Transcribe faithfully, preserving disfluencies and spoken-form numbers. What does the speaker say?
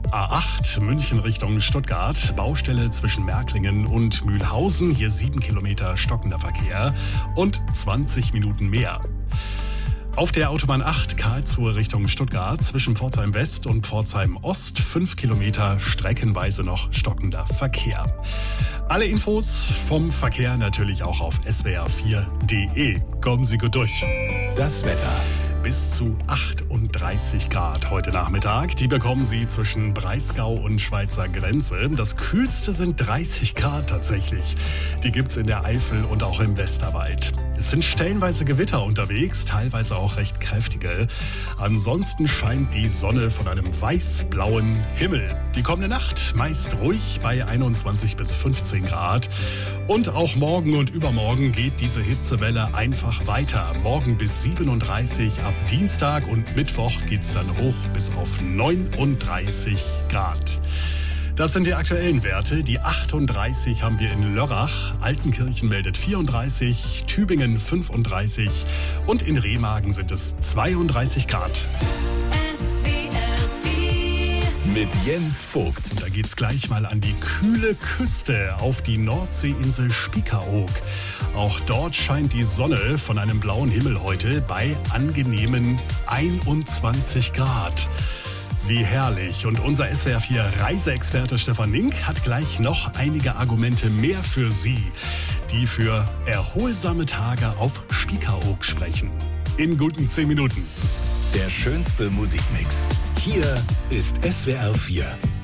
A acht München Richtung Stuttgart, Baustelle zwischen Märklingen und Mühlhausen, hier sieben Kilometer stockender Verkehr und zwanzig Minuten mehr. Auf der Autobahn acht Karlsruhe Richtung Stuttgart zwischen Pforzheim West und Pforzheim Ost fünf Kilometer streckenweise noch stockender Verkehr. Alle Infos vom Verkehr natürlich auch auf s w r vier punkt d e. Kommen Sie gut durch. Das Wetter. Bis zu achtunddreißig Grad heute Nachmittag. Die bekommen Sie zwischen Breisgau und Schweizer Grenze. Das kühlste sind dreißig Grad tatsächlich. Die gibt's in der Eifel und auch im Westerwald. Es sind stellenweise Gewitter unterwegs, teilweise auch recht kräftige. Ansonsten scheint die Sonne von einem weiß-blauen Himmel. Die kommende Nacht meist ruhig bei einundzwanzig bis fünfzehn Grad. Und auch morgen und übermorgen geht diese Hitzewelle einfach weiter. Morgen bis siebenunddreißig, ab Dienstag und Mittwoch geht's dann hoch bis auf neununddreißig Grad. Das sind die aktuellen Werte. Die achtunddreißig haben wir in Lörrach, Altenkirchen meldet vierunddreißig, Tübingen fünfunddreißig und in Remagen sind es zweiunddreißig Grad. Mit Jens Vogt. Da geht's gleich mal an die kühle Küste auf die Nordseeinsel Spiekeroog. Auch dort scheint die Sonne von einem blauen Himmel heute bei angenehmen einundzwanzig Grad. Wie herrlich. Und unser S W R vier Reiseexperte Stefan Link hat gleich noch einige Argumente mehr für Sie, die für erholsame Tage auf Spiekeroog sprechen. In guten zehn Minuten. Der schönste Musikmix. Hier ist S W R vier.